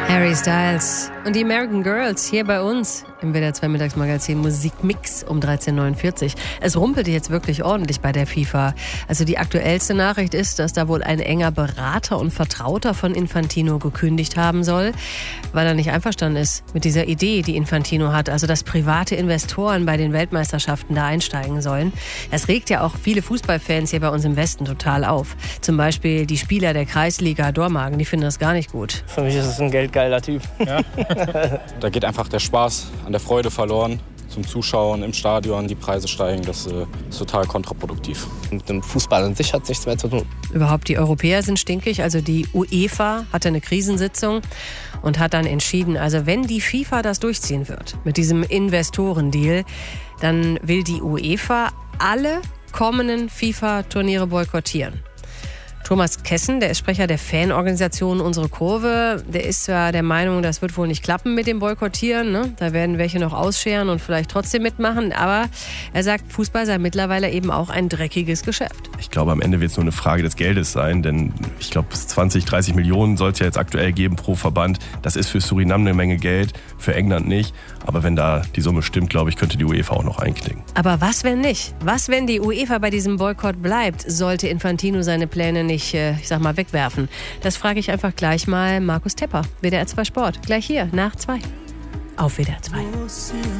Harry Styles und die American Girls hier bei uns im WDR 2 Mittagsmagazin Musikmix um 13.49 Uhr. Es rumpelte jetzt wirklich ordentlich bei der FIFA. Also die aktuellste Nachricht ist, dass da wohl ein enger Berater und Vertrauter von Infantino gekündigt haben soll, weil er nicht einverstanden ist mit dieser Idee, die Infantino hat, also dass private Investoren bei den Weltmeisterschaften da einsteigen sollen. Das regt ja auch viele Fußballfans hier bei uns im Westen total auf. Zum Beispiel die Spieler der Kreisliga Dormagen, die finden das gar nicht gut. Für mich ist es ein geldgeiler Typ. Ja. Da geht einfach der Spaß an der Freude verloren. Zum Zuschauen im Stadion, die Preise steigen, das ist total kontraproduktiv. Mit dem Fußball an sich hat nichts mehr zu tun. Überhaupt, die Europäer sind stinkig. Also die UEFA hatte eine Krisensitzung und hat dann entschieden, also wenn die FIFA das durchziehen wird mit diesem Investorendeal, dann will die UEFA alle kommenden FIFA-Turniere boykottieren. Thomas Kessen, der ist Sprecher der Fanorganisation Unsere Kurve, der ist zwar der Meinung, das wird wohl nicht klappen mit dem Boykottieren, ne? Da werden welche noch ausscheren und vielleicht trotzdem mitmachen, aber er sagt, Fußball sei mittlerweile eben auch ein dreckiges Geschäft. Ich glaube, am Ende wird es nur eine Frage des Geldes sein, denn ich glaube, bis 20, 30 Millionen soll es ja jetzt aktuell geben pro Verband. Das ist für Suriname eine Menge Geld, für England nicht, aber wenn da die Summe stimmt, glaube ich, könnte die UEFA auch noch einknicken. Aber was, wenn nicht? Was, wenn die UEFA bei diesem Boykott bleibt? Sollte Infantino seine Pläne nicht, ich sag mal, wegwerfen? Das frage ich einfach gleich mal Markus Tepper, WDR 2 Sport. Gleich hier, nach 2. Auf WDR 2.